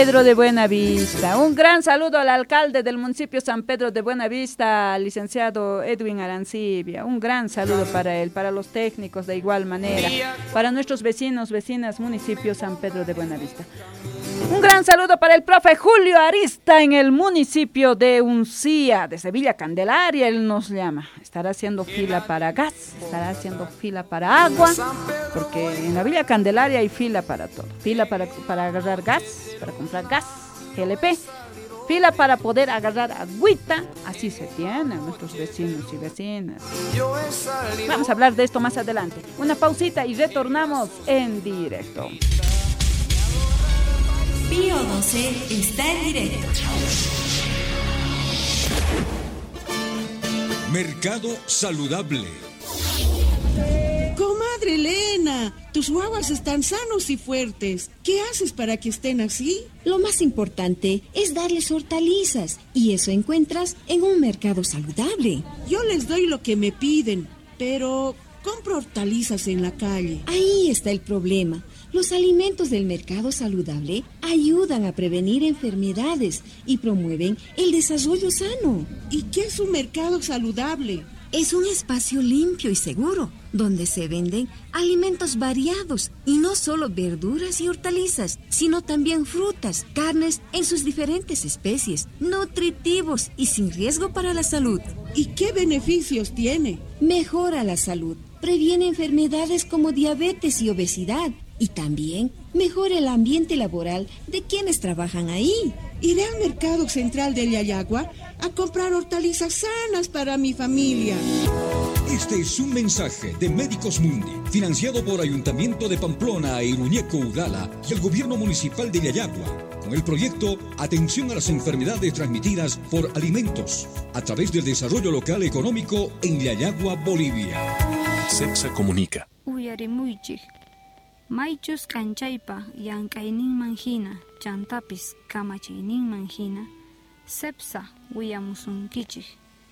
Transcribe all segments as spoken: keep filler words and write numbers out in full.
Pedro de Buenavista. Un gran saludo al alcalde del municipio San Pedro de Buenavista, licenciado Edwin Arancibia. Un gran saludo para él, para los técnicos de igual manera, para nuestros vecinos, vecinas, municipio San Pedro de Buenavista. Un gran saludo para el profe Julio Arista en el municipio de Uncía, de Sevilla Candelaria, él nos llama. Estará haciendo fila para gas, estará haciendo fila para agua, porque en la Villa Candelaria hay fila para todo. Fila para, para agarrar gas, para comprar gas, G L P, fila para poder agarrar agüita, así se tiene nuestros vecinos y vecinas. Vamos a hablar de esto más adelante. Una pausita y retornamos en directo. Pío doce está en directo. Mercado Saludable. Comadre Elena, tus guaguas están sanos y fuertes. ¿Qué haces para que estén así? Lo más importante es darles hortalizas, y eso encuentras en un mercado saludable. Yo les doy lo que me piden, pero compro hortalizas en la calle. Ahí está el problema. Los alimentos del mercado saludable ayudan a prevenir enfermedades y promueven el desarrollo sano. ¿Y qué es un mercado saludable? Es un espacio limpio y seguro, donde se venden alimentos variados y no solo verduras y hortalizas, sino también frutas, carnes en sus diferentes especies, nutritivos y sin riesgo para la salud. ¿Y qué beneficios tiene? Mejora la salud, previene enfermedades como diabetes y obesidad, y también mejora el ambiente laboral de quienes trabajan ahí. Iré al mercado central de Yayagua a comprar hortalizas sanas para mi familia. Este es un mensaje de Médicos Mundi, financiado por Ayuntamiento de Pamplona e Iruñeco Udala y el Gobierno Municipal de Yayagua, con el proyecto Atención a las enfermedades transmitidas por alimentos, a través del desarrollo local económico en Yayagua, Bolivia. Cepsa comunica. Uyarimuychik. Maychus kanchaypa llank'ayninman hina, chantapis kamachayninman hina, Cepsa willamusunkichik.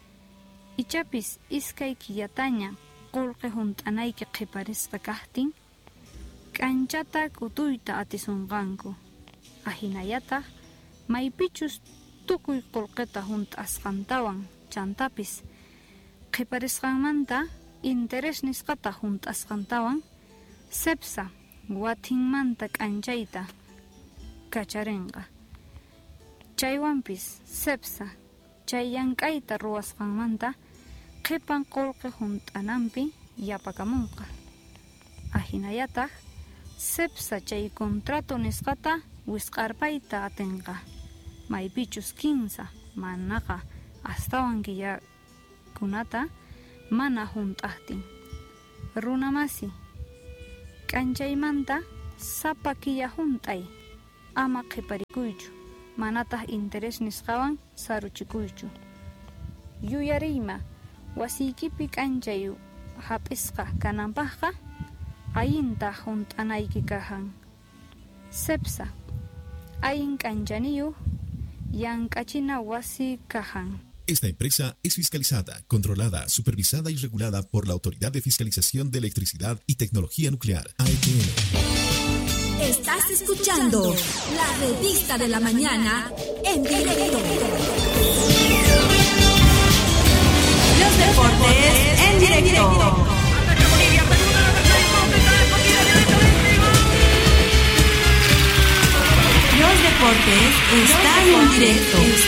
Ichapis iskay killataña qullqi hunt'anayki qiparisqa kaqtin, k'anchata k'utuyta atisunqanku. Ahinallataq maypichus tukuy qullqita hunt'asqantawan chantapis qiparisqanmanta interés nisqata hunt'asqantawan Cepsa watinmanta k'anchayta kacharinqa. Chaywanpis Cepsa chay llank'ayta ruwasqanmanta qipan qullqi hunt'ananpi yapakamunqa. Ahinallataq Cepsa chay contrato nisqata wisq'arpayta atinqa. Maypichus kinsa manaqa astawan killakunata mana hunt'aqtin. Runamasi k'anchaymanta sapa killa hunt'ay, ama qiparikuychu, manataq interés nisqawan saruchikuychu. Yuyariyma, wasiykipi k'anchay hap'isqa kananpaqqa, ayinta hunt'anayki kahan. Cepsa, ayin k'anchaniyuq llank'achina wasi kahan. Esta empresa es fiscalizada, controlada, supervisada y regulada por la Autoridad de Fiscalización de Electricidad y Tecnología Nuclear, A E T N. Estás escuchando la revista de la mañana en directo. Los deportes en directo. Los deportes están en directo.